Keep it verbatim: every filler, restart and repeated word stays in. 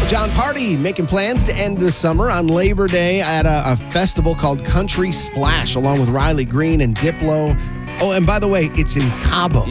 John Party making plans to end the summer on Labor Day at a, a festival called Country Splash, along with Riley Green and Diplo. Oh, and by the way, it's in Cabo.